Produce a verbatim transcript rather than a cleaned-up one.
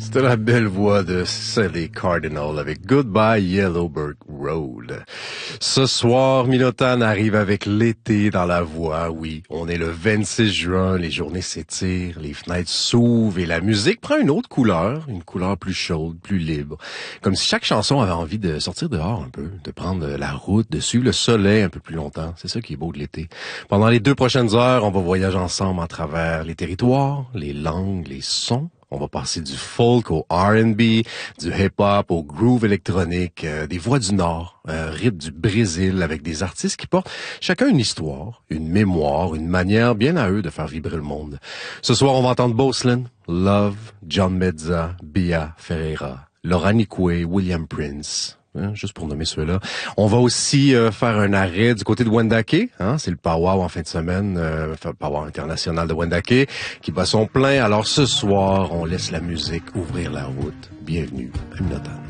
C'était la belle voix de Sally Cardinal avec Goodbye Yellowbird Road. Ce soir, Minotan arrive avec l'été dans la voix. Oui, on est le vingt-six juin, les journées s'étirent, les fenêtres s'ouvrent et la musique prend une autre couleur, une couleur plus chaude, plus libre. Comme si chaque chanson avait envie de sortir dehors un peu, de prendre la route, de suivre le soleil un peu plus longtemps. C'est ça qui est beau de l'été. Pendant les deux prochaines heures, on va voyager ensemble à travers les territoires, les langues, les sons. On va passer du folk au R and B, du hip-hop au groove électronique, euh, des voix du Nord, euh, rythme du Brésil avec des artistes qui portent chacun une histoire, une mémoire, une manière bien à eux de faire vibrer le monde. Ce soir, on va entendre Boslin, Love, John Mezza, Bia Ferreira, Laura Nicoué, William Prince. Hein, juste pour nommer ceux-là. On va aussi euh, faire un arrêt du côté de Wendake, hein, c'est le powwow en fin de semaine, euh, powwow international de Wendake, qui bat son plein. Alors ce soir, on laisse la musique ouvrir la route. Bienvenue à Minotan.